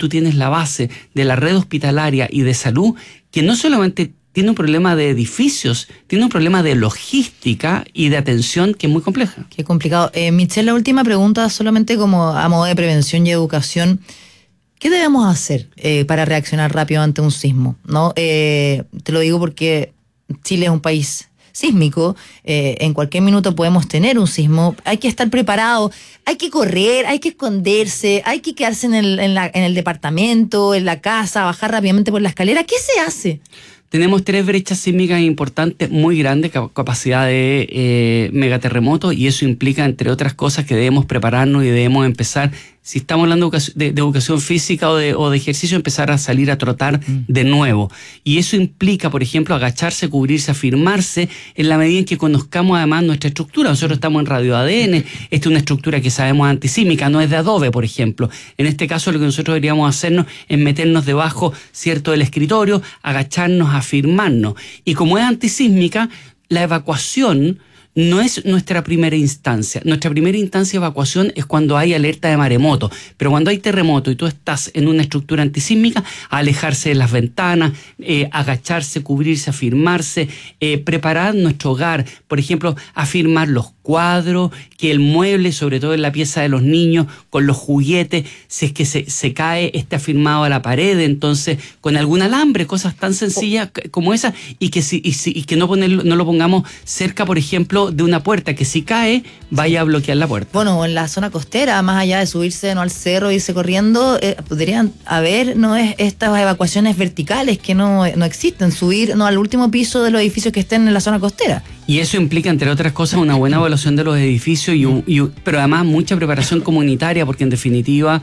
tú tienes la base de la red hospitalaria y de salud, que no solamente tiene un problema de edificios, tiene un problema de logística y de atención que es muy compleja. Qué complicado. Michelle, la última pregunta, solamente como a modo de prevención y educación. ¿Qué debemos hacer para reaccionar rápido ante un sismo? ¿No? Te lo digo porque Chile es un país sísmico, en cualquier minuto podemos tener un sismo, hay que estar preparado, hay que correr, hay que esconderse, hay que quedarse en el departamento, en la casa, bajar rápidamente por la escalera. ¿Qué se hace? Tenemos 3 brechas sísmicas importantes, muy grandes, capacidad de megaterremoto, y eso implica, entre otras cosas, que debemos prepararnos y debemos empezar, si estamos hablando de educación física o de ejercicio, empezar a salir a trotar de nuevo. Y eso implica, por ejemplo, agacharse, cubrirse, afirmarse, en la medida en que conozcamos además nuestra estructura. Nosotros estamos en radio ADN, esta es una estructura que sabemos antisísmica, no es de adobe, por ejemplo. En este caso, lo que nosotros deberíamos hacernos es meternos debajo, ¿cierto?, del escritorio, agacharnos, afirmarnos. Y como es antisísmica, la evacuación no es nuestra primera instancia. Nuestra primera instancia de evacuación es cuando hay alerta de maremoto. Pero cuando hay terremoto y tú estás en una estructura antisísmica, alejarse de las ventanas, agacharse, cubrirse, afirmarse, preparar nuestro hogar. Por ejemplo, afirmar los cuadros, que el mueble, sobre todo en la pieza de los niños, con los juguetes, si es que se cae, esté afirmado a la pared, entonces con algún alambre, cosas tan sencillas como esas, y que no lo pongamos cerca, por ejemplo, de una puerta, que si cae, vaya a bloquear la puerta. Bueno, en la zona costera, más allá de subirse al cerro e irse corriendo, podrían haber estas evacuaciones verticales que no existen, subir al último piso de los edificios que estén en la zona costera. Y eso implica, entre otras cosas, una buena evaluación de los edificios, pero además mucha preparación comunitaria, porque en definitiva,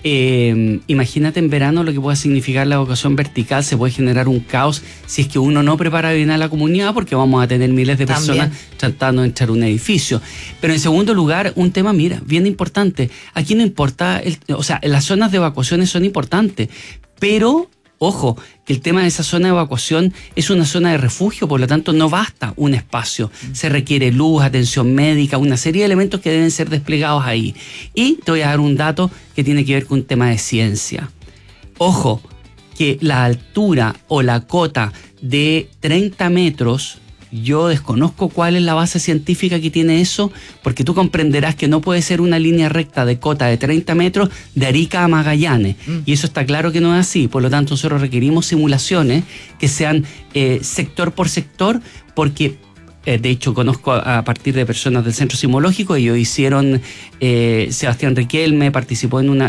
imagínate en verano lo que puede significar la evacuación vertical. Se puede generar un caos si es que uno no prepara bien a la comunidad, porque vamos a tener miles de personas tratando de entrar a un edificio. Pero en segundo lugar, un tema, bien importante. Aquí no importa, las zonas de evacuaciones son importantes, pero ojo, que el tema de esa zona de evacuación es una zona de refugio, por lo tanto no basta un espacio. Se requiere luz, atención médica, una serie de elementos que deben ser desplegados ahí. Y te voy a dar un dato que tiene que ver con un tema de ciencia. Ojo, que la altura o la cota de 30 metros, yo desconozco cuál es la base científica que tiene eso, porque tú comprenderás que no puede ser una línea recta de cota de 30 metros de Arica a Magallanes. Y eso está claro que no es así. Por lo tanto, nosotros requerimos simulaciones que sean sector por sector, porque de hecho conozco a partir de personas del Centro Sismológico. Ellos hicieron, Sebastián Riquelme participó en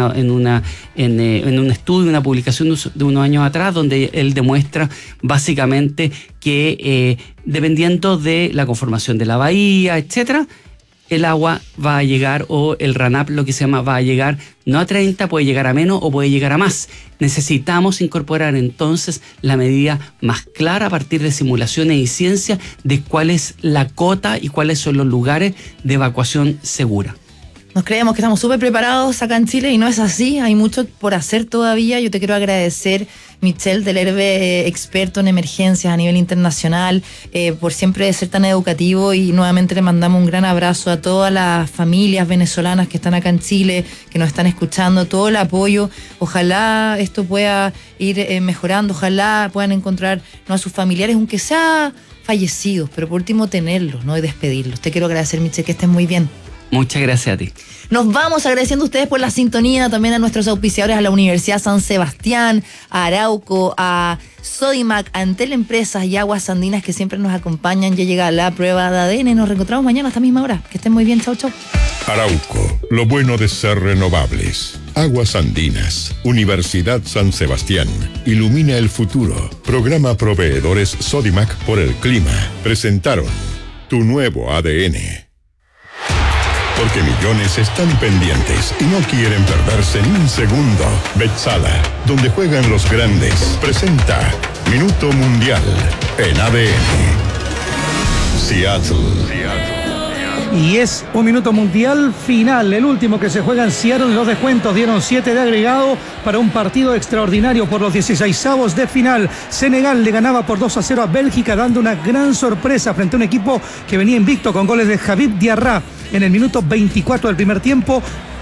un estudio, una publicación de unos años atrás, donde él demuestra básicamente que dependiendo de la conformación de la bahía, etcétera, el agua va a llegar, o el RANAP, lo que se llama, va a llegar no a 30, puede llegar a menos o puede llegar a más. Necesitamos incorporar entonces la medida más clara a partir de simulaciones y ciencia de cuál es la cota y cuáles son los lugares de evacuación segura. Nos creemos que estamos súper preparados acá en Chile y no es así, hay mucho por hacer todavía. Yo te quiero agradecer, Michelle del Herbe, experto en emergencias a nivel internacional, por siempre ser tan educativo, y nuevamente le mandamos un gran abrazo a todas las familias venezolanas que están acá en Chile, que nos están escuchando, todo el apoyo. Ojalá esto pueda ir mejorando, ojalá puedan encontrar a sus familiares, aunque sea fallecidos, pero por último tenerlos, ¿no?, y despedirlos. Te quiero agradecer, Michelle, que estés muy bien. Muchas gracias a ti. Nos vamos agradeciendo a ustedes por la sintonía, también a nuestros auspiciadores, a la Universidad San Sebastián, a Arauco, a Sodimac, a Entel Empresas y Aguas Andinas, que siempre nos acompañan. Ya llega la prueba de ADN. Nos reencontramos mañana a esta misma hora. Que estén muy bien. Chau, chau. Arauco, lo bueno de ser renovables. Aguas Andinas, Universidad San Sebastián, ilumina el futuro. Programa Proveedores Sodimac por el Clima. Presentaron Tu Nuevo ADN. Porque millones están pendientes y no quieren perderse ni un segundo. Betzala, donde juegan los grandes, presenta Minuto Mundial en ADN. Seattle. Y es un minuto mundial final, el último que se juega en Seattle. Los descuentos dieron 7 de agregado para un partido extraordinario por los 16avos de final. Senegal le ganaba por 2-0 a Bélgica, dando una gran sorpresa frente a un equipo que venía invicto, con goles de Habib Diarra en el minuto 24 del primer tiempo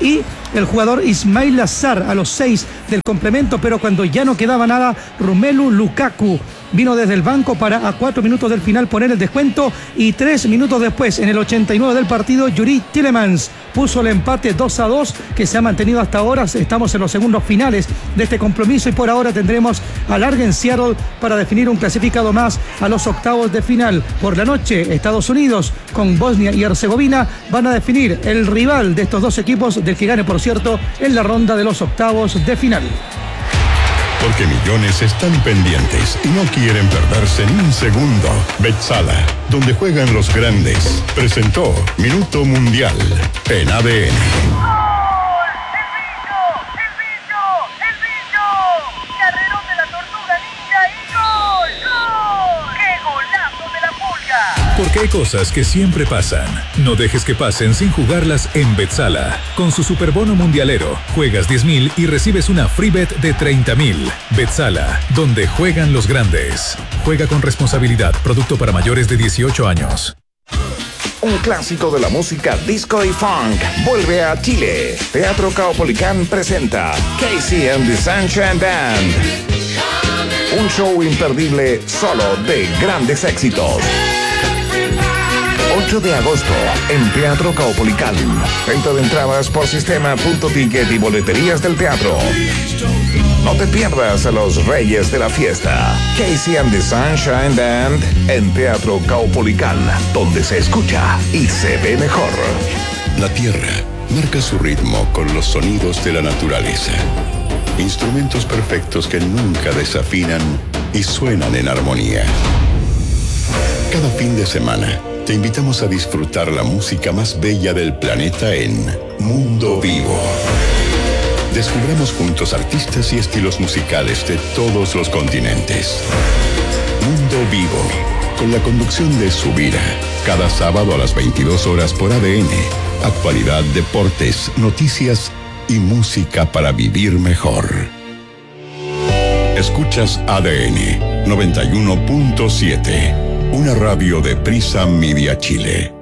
y el jugador Ismail Azar a los 6 del complemento, pero cuando ya no quedaba nada, Romelu Lukaku vino desde el banco para a 4 minutos del final poner el descuento, y 3 minutos después, en el 89 del partido, Yuri Tielemans puso el empate 2-2 que se ha mantenido hasta ahora. Estamos en los segundos finales de este compromiso y por ahora tendremos alargue en Seattle para definir un clasificado más a los octavos de final. Por la noche, Estados Unidos con Bosnia y Herzegovina van a definir el rival de estos dos equipos, del que gane, por cierto, en la ronda de los octavos de final. Porque millones están pendientes y no quieren perderse ni un segundo. Betzala, donde juegan los grandes, presentó Minuto Mundial en ADN. Porque hay cosas que siempre pasan. No dejes que pasen sin jugarlas en Betzala. Con su superbono mundialero, juegas 10,000 y recibes una free bet de 30,000. Betzala, donde juegan los grandes. Juega con responsabilidad. Producto para mayores de 18 años. Un clásico de la música disco y funk vuelve a Chile. Teatro Caupolicán presenta Casey and the Sunshine Band. Un show imperdible solo de grandes éxitos. 8 de agosto en Teatro Caupolicán. Venta de entradas por sistema.ticket y boleterías del teatro. No te pierdas a los reyes de la fiesta. Casey and the Sunshine Band en Teatro Caupolicán, donde se escucha y se ve mejor. La tierra marca su ritmo con los sonidos de la naturaleza. Instrumentos perfectos que nunca desafinan y suenan en armonía. Cada fin de semana te invitamos a disfrutar la música más bella del planeta en Mundo Vivo. Descubramos juntos artistas y estilos musicales de todos los continentes. Mundo Vivo, con la conducción de Subira, cada sábado a las 22 horas por ADN. Actualidad, deportes, noticias y música para vivir mejor. Escuchas ADN 91.7. Una radio de Prisa Media Chile.